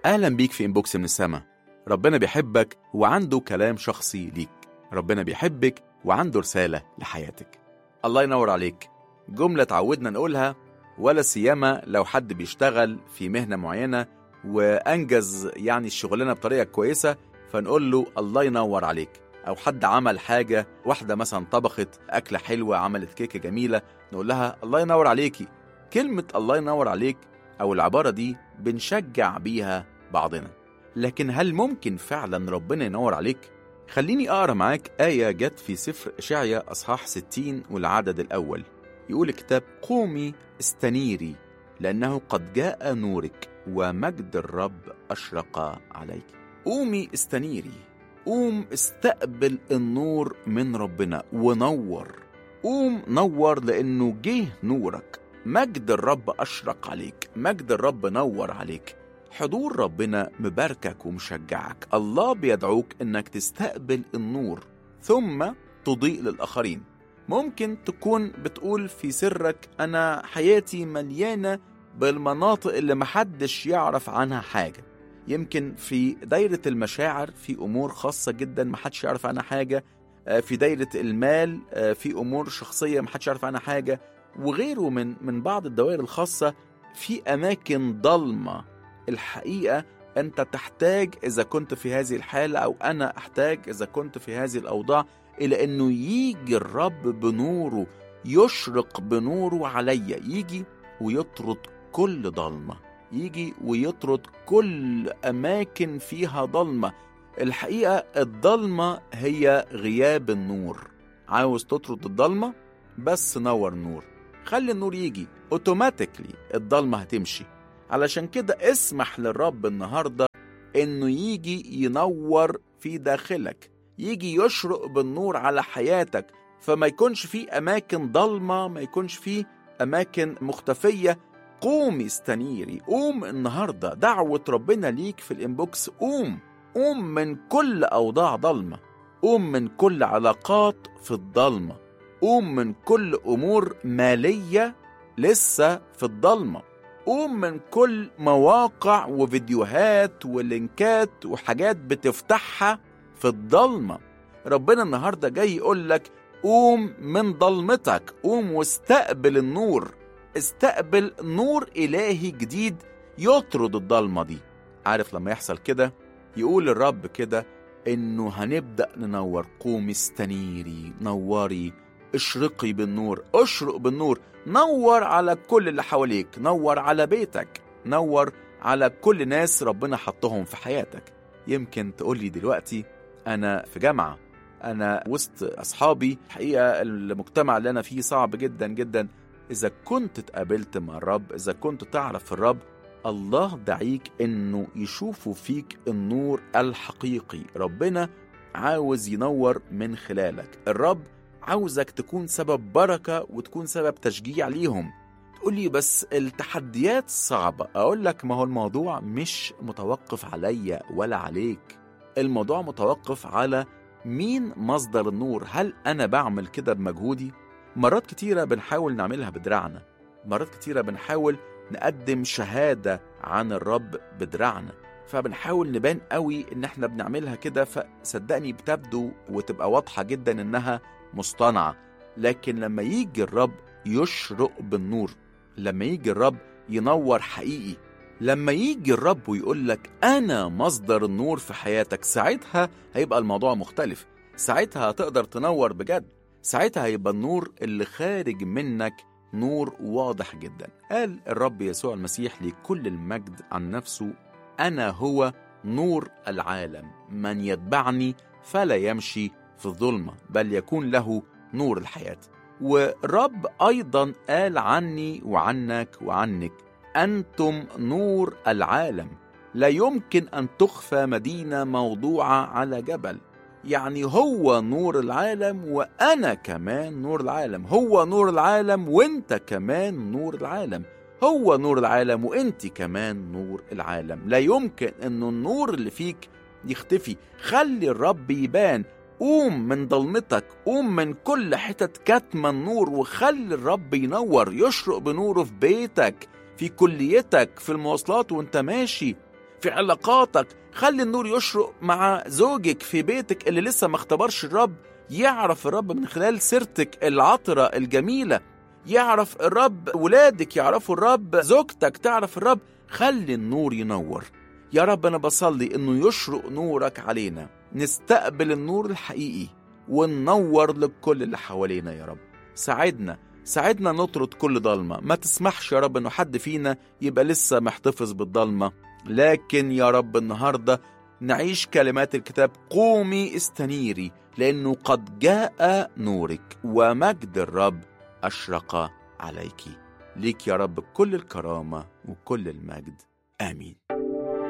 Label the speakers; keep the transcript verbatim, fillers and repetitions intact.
Speaker 1: أهلا بيك في إنبوكس من السما. ربنا بيحبك وعنده كلام شخصي ليك. ربنا بيحبك وعنده رسالة لحياتك. الله ينور عليك. جملة تعودنا نقولها، ولا سيما لو حد بيشتغل في مهنة معينة وأنجز يعني الشغلانة بطريقة كويسة، فنقول له الله ينور عليك. أو حد عمل حاجة، واحدة مثلا طبخت أكلة حلوة، عملت كيكة جميلة، نقول لها الله ينور عليكي. كلمة الله ينور عليك أو العبارة دي بنشجع بيها بعضنا. لكن هل ممكن فعلا ربنا ينور عليك؟ خليني أقرأ معاك آية جت في سفر إشعياء أصحاح ستين والعدد الأول. يقول الكتاب: قومي استنيري لأنه قد جاء نورك ومجد الرب أشرق عليك. قومي استنيري، قوم استقبل النور من ربنا ونور. قوم نور لأنه جه نورك. مجد الرب أشرق عليك، مجد الرب نور عليك. حضور ربنا مباركك ومشجعك. الله بيدعوك إنك تستقبل النور ثم تضيء للآخرين. ممكن تكون بتقول في سرك: أنا حياتي مليانة بالمناطق اللي محدش يعرف عنها حاجة. يمكن في دايرة المشاعر في أمور خاصة جدا محدش يعرف عنها حاجة، في دايرة المال في أمور شخصية محدش يعرف عنها حاجة، وغيره من من بعض الدوائر الخاصة في أماكن ضلمة. الحقيقة أنت تحتاج إذا كنت في هذه الحالة، أو أنا أحتاج إذا كنت في هذه الأوضاع، إلى أنه يجي الرب بنوره، يشرق بنوره عليا، يجي ويطرد كل ضلمة، يجي ويطرد كل أماكن فيها ضلمة. الحقيقة الضلمة هي غياب النور. عاوز تطرد الضلمة؟ بس نور النور، خلي النور يجي اوتوماتيكلي، الضلمة هتمشي. علشان كده اسمح للرب النهاردة انه يجي ينور في داخلك، يجي يشرق بالنور على حياتك، فما يكونش في اماكن ضلمة، ما يكونش في اماكن مختفية. قومي استنيري، قوم النهاردة. دعوة ربنا ليك في الانبوكس: قوم قوم من كل اوضاع ضلمة، قوم من كل علاقات في الضلمة، قوم من كل امور مالية لسه في الضلمة، قوم من كل مواقع وفيديوهات ولينكات وحاجات بتفتحها في الضلمة. ربنا النهاردة جاي يقول لك: قوم من ضلمتك، قوم واستقبل النور، استقبل نور إلهي جديد يطرد الضلمة دي. عارف لما يحصل كده يقول الرب كده إنه هنبدأ ننور. قوم استنيري، نوري، اشرقي بالنور، اشرق بالنور. نور على كل اللي حواليك، نور على بيتك، نور على كل ناس ربنا حطهم في حياتك. يمكن تقولي دلوقتي: أنا في جامعة، أنا وسط أصحابي، حقيقة المجتمع اللي أنا فيه صعب جدا جدا. إذا كنت تقابلت مع الرب، إذا كنت تعرف الرب، الله دعيك إنه يشوفوا فيك النور الحقيقي. ربنا عاوز ينور من خلالك. الرب عاوزك تكون سبب بركة وتكون سبب تشجيع ليهم. تقولي: بس التحديات صعبة. أقول لك: ما هو الموضوع مش متوقف عليا ولا عليك، الموضوع متوقف على مين مصدر النور. هل أنا بعمل كده بمجهودي؟ مرات كتيرة بنحاول نعملها بدراعنا، مرات كتيرة بنحاول نقدم شهادة عن الرب بدراعنا، فبنحاول نبان قوي إن احنا بنعملها كده، فصدقني بتبدو وتبقى واضحة جدا إنها مصطنعة. لكن لما يجي الرب يشرق بالنور، لما يجي الرب ينور حقيقي، لما يجي الرب ويقول لك أنا مصدر النور في حياتك، ساعتها هيبقى الموضوع مختلف. ساعتها هتقدر تنور بجد. ساعتها هيبقى النور اللي خارج منك نور واضح جدا. قال الرب يسوع المسيح لكل المجد عن نفسه: أنا هو نور العالم، من يتبعني فلا يمشي في الظلمة بل يكون له نور الحياة. والرب أيضا قال عني وعنك وعنك: أنتم نور العالم، لا يمكن أن تخفى مدينة موضوعة على جبل. يعني هو نور العالم وأنا كمان نور العالم، هو نور العالم وانت كمان نور العالم، هو نور العالم وانت كمان نور العالم. لا يمكن أنه النور اللي فيك يختفي. خلي الرب يبان. قوم من ضلمتك، قوم من كل حتة كتمة النور، وخلي الرب ينور، يشرق بنوره في بيتك، في كليتك، في المواصلات وانت ماشي، في علاقاتك. خلي النور يشرق مع زوجك في بيتك اللي لسه ما اختبرش الرب، يعرف الرب من خلال سيرتك العطرة الجميلة. يعرف الرب ولادك يعرفوا الرب، زوجتك تعرف الرب. خلي النور ينور. يا رب أنا بصلي إنه يشرق نورك علينا، نستقبل النور الحقيقي وننور لكل اللي حوالينا. يا رب ساعدنا ساعدنا نطرد كل ضلمة. ما تسمحش يا رب إنه حد فينا يبقى لسه محتفظ بالضلمة، لكن يا رب النهاردة نعيش كلمات الكتاب: قومي استنيري لأنه قد جاء نورك ومجد الرب أشرق عليك. ليك يا رب كل الكرامة وكل المجد. آمين.